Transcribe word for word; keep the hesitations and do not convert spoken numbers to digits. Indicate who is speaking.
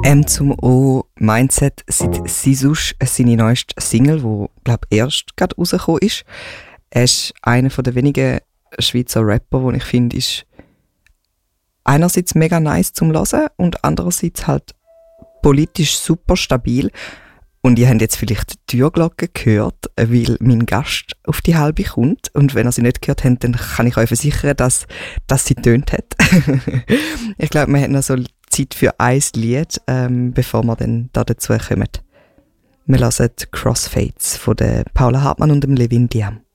Speaker 1: M zum O Mindset seit Sisush seine neueste Single, die glaube erst gerade rausgekommen ist. Er ist einer der wenigen Schweizer Rapper, die ich finde, ist einerseits mega nice zum Hören und andererseits halt politisch super stabil. Und ihr habt jetzt vielleicht die Türglocke gehört, weil mein Gast auf die halbe kommt. Und wenn ihr sie nicht gehört habt, dann kann ich euch versichern, dass, dass sie tönt hat. Ich glaube, wir haben noch so Zeit für ein Lied, ähm, bevor wir dann da dazu kommen. Wir hören Crossfades von der Paula Hartmann und dem Levin Diam.